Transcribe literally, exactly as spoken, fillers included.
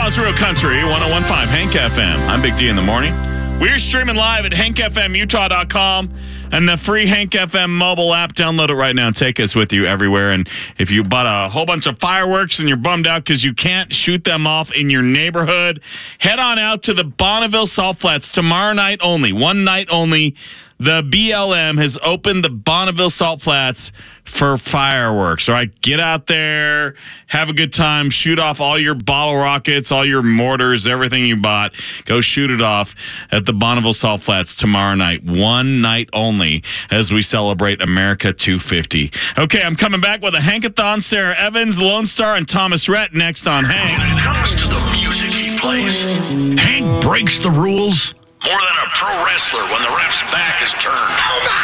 Utah's Real Country, one oh one point five Hank F M. I'm Big D in the morning. We're streaming live at hank f m utah dot com and the free Hank F M mobile app. Download it right now and take us with you everywhere. And if you bought a whole bunch of fireworks and you're bummed out because you can't shoot them off in your neighborhood, head on out to the Bonneville Salt Flats tomorrow night only, one night only. The B L M has opened the Bonneville Salt Flats for fireworks. All right, get out there, have a good time, shoot off all your bottle rockets, all your mortars, everything you bought. Go shoot it off at the Bonneville Salt Flats tomorrow night, one night only, as we celebrate America two fifty. Okay, I'm coming back with a Hankathon. Sarah Evans, Lone Star, and Thomas Rhett next on Hank. When it comes to the music he plays, Hank breaks the rules more than a pro wrestler when the ref's back is turned.